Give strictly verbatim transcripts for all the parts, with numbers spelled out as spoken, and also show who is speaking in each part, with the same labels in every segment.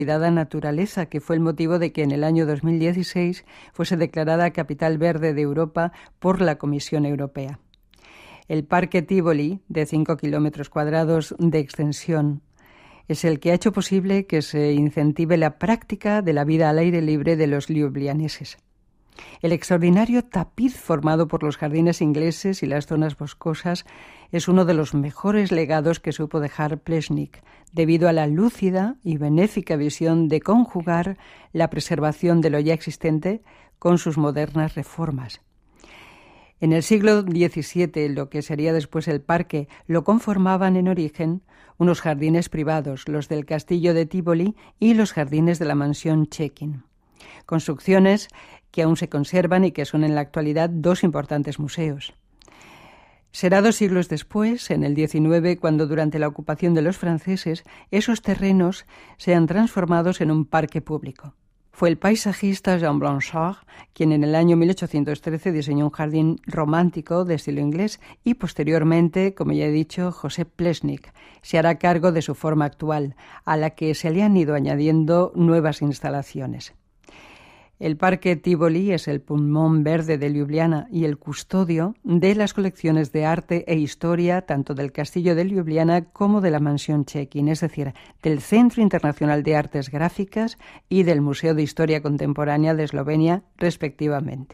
Speaker 1: cuidada naturaleza, que fue el motivo de que en el año dos mil dieciséis fuese declarada Capital Verde de Europa por la Comisión Europea. El Parque Tívoli, de cinco kilómetros cuadrados de extensión, es el que ha hecho posible que se incentive la práctica de la vida al aire libre de los liublianeses. El extraordinario tapiz formado por los jardines ingleses y las zonas boscosas es uno de los mejores legados que supo dejar Plečnik, debido a la lúcida y benéfica visión de conjugar la preservación de lo ya existente con sus modernas reformas. En el siglo diecisiete, lo que sería después el parque, lo conformaban en origen unos jardines privados, los del castillo de Tívoli y los jardines de la mansión Czekin. Construcciones que aún se conservan y que son en la actualidad dos importantes museos. Será dos siglos después, en el diecinueve, cuando durante la ocupación de los franceses esos terrenos sean transformados en un parque público. Fue el paisajista Jean Blanchard quien en el año mil ochocientos trece diseñó un jardín romántico de estilo inglés y posteriormente, como ya he dicho, Josep Plečnik se hará cargo de su forma actual, a la que se le han ido añadiendo nuevas instalaciones. El Parque Tívoli es el pulmón verde de Ljubljana y el custodio de las colecciones de arte e historia tanto del Castillo de Ljubljana como de la Mansión Czekin, es decir, del Centro Internacional de Artes Gráficas y del Museo de Historia Contemporánea de Eslovenia, respectivamente.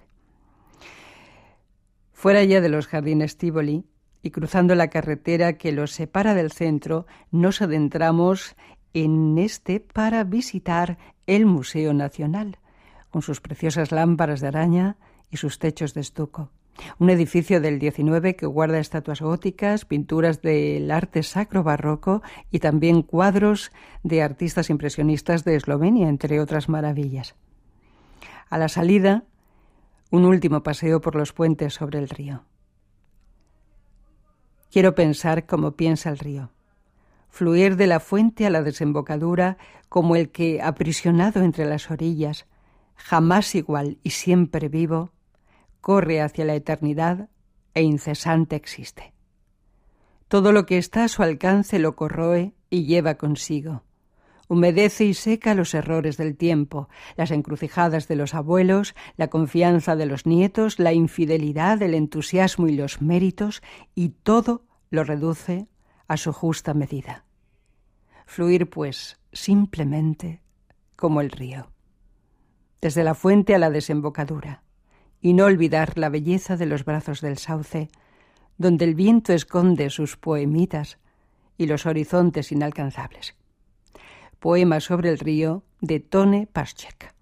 Speaker 1: Fuera ya de los jardines Tívoli y cruzando la carretera que los separa del centro, nos adentramos en este para visitar el Museo Nacional, con sus preciosas lámparas de araña y sus techos de estuco. Un edificio del diecinueve que guarda estatuas góticas, pinturas del arte sacro barroco y también cuadros de artistas impresionistas de Eslovenia, entre otras maravillas. A la salida, un último paseo por los puentes sobre el río. Quiero pensar como piensa el río. Fluir de la fuente a la desembocadura como el que, aprisionado entre las orillas, jamás igual y siempre vivo, corre hacia la eternidad e incesante existe. Todo lo que está a su alcance lo corroe y lleva consigo. Humedece y seca los errores del tiempo, las encrucijadas de los abuelos, la confianza de los nietos, la infidelidad, el entusiasmo y los méritos, y todo lo reduce a su justa medida. Fluir, pues, simplemente como el río. Desde la fuente a la desembocadura, y no olvidar la belleza de los brazos del sauce, donde el viento esconde sus poemitas y los horizontes inalcanzables. Poema sobre el río de Tone Paschek.